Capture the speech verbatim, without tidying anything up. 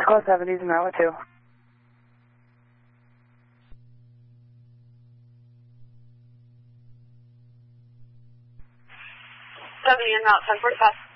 Call seventies and hour two. seventy and out ten forty-five.